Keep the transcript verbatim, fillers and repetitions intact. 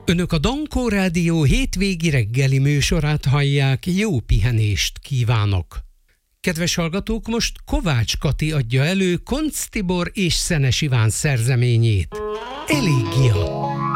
Önök a Dankó Rádió hétvégi reggeli műsorát hallják, jó pihenést kívánok! Kedves hallgatók, most Kovács Kati adja elő Koncz Tibor és Szenes Iván szerzeményét. Elégia.